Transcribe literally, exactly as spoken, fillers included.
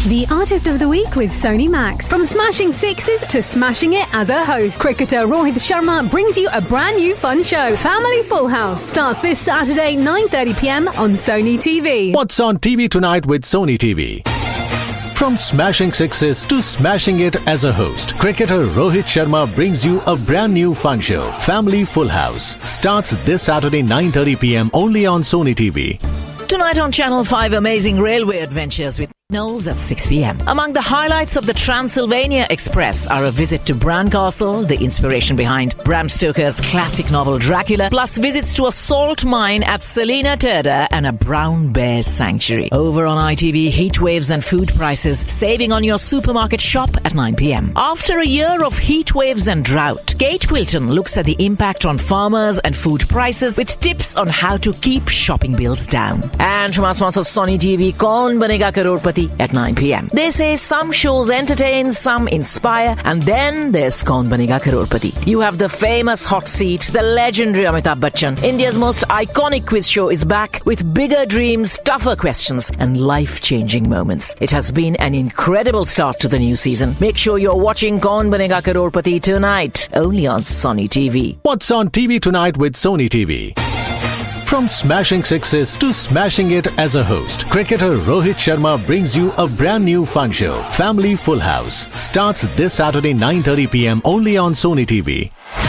The Artist of the Week with Sony Max. From smashing sixes to smashing it as a host, cricketer Rohit Sharma brings you a brand new fun show. Family Full House starts this Saturday nine thirty p.m. on Sony T V. What's on T V tonight with Sony T V? From smashing sixes to smashing it as a host, cricketer Rohit Sharma brings you a brand new fun show. Family Full House starts this Saturday nine thirty p.m. only on Sony T V. Tonight on Channel five, amazing railway adventures with Knowles at six p.m. Among the highlights of the Transylvania Express are a visit to Bran Castle, the inspiration behind Bram Stoker's classic novel Dracula, plus visits to a salt mine at Salina Terda and a brown bear sanctuary. Over on I T V, heat waves and food prices, saving on your supermarket shop at nine p.m. After a year of heat waves and drought, Kate Wilton looks at the impact on farmers and food prices with tips on how to keep shopping bills down. And from our sponsor Sony T V, Kaun Banega Crorepati at nine p.m. They say some shows entertain, some inspire, and then there's Kaun Banega Crorepati. You have the famous hot seat, the legendary Amitabh Bachchan. India's most iconic quiz show is back with bigger dreams, tougher questions, and life-changing moments. It has been an incredible start to the new season. Make sure you're watching Kaun Banega Crorepati tonight, only on Sony T V. What's on T V tonight with Sony T V? From smashing sixes to smashing it as a host, cricketer Rohit Sharma brings you a brand new fun show. Family Full House starts this Saturday nine thirty p.m. only on Sony T V.